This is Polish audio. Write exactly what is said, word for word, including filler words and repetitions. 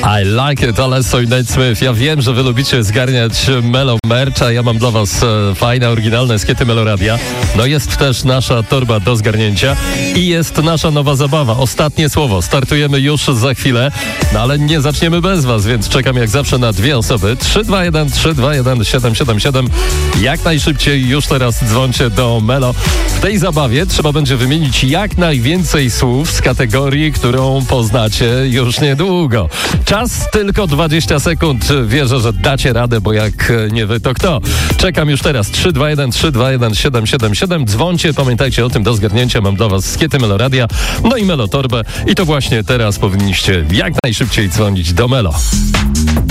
I like it, Alesso i Nate Smith. Ja wiem, że wy lubicie zgarniać Melo merch, a ja mam dla was e, fajne, oryginalne skiety Meloradia. No jest też nasza torba do zgarnięcia i jest nasza nowa zabawa. Ostatnie słowo. Startujemy już za chwilę, no ale nie zaczniemy bez was, więc czekam jak zawsze na dwie osoby. trzy dwa jeden trzy dwa jeden siedem siedem siedem. Jak najszybciej już teraz dzwońcie do Melo. W tej zabawie trzeba będzie wymienić jak najwięcej słów z kategorii, którą poznacie już niedługo. Czas tylko dwadzieścia sekund. Wierzę, że dacie radę, bo jak nie wy, to kto? Czekam już teraz. trzy dwa jeden trzy dwa jeden siedem siedem siedem. Dzwońcie, pamiętajcie o tym, do zgarnięcia mam dla was skiety Meloradia, no i Melo torbę. I to właśnie teraz powinniście jak najszybciej dzwonić do Melo.